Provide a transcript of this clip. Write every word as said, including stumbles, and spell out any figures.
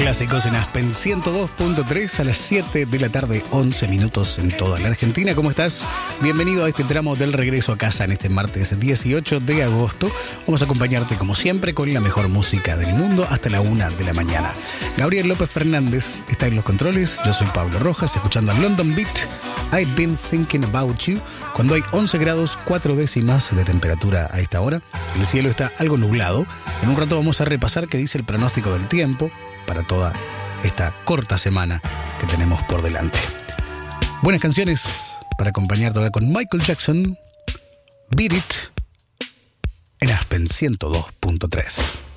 Clásicos en Aspen ciento dos punto tres a las siete de la tarde, once minutos en toda la Argentina. ¿Cómo estás? Bienvenido a este tramo del regreso a casa en este martes dieciocho de agosto. Vamos a acompañarte como siempre con la mejor música del mundo hasta la una de la mañana. Gabriel López Fernández está en los controles. Yo soy Pablo Rojas, escuchando a London Beat. I've been thinking about you. Cuando hay once grados, cuatro décimas de temperatura a esta hora. El cielo está algo nublado. En un rato vamos a repasar qué dice el pronóstico del tiempo para toda esta corta semana que tenemos por delante. Buenas canciones para acompañarte ahora con Michael Jackson, Beat It, en Aspen ciento dos punto tres.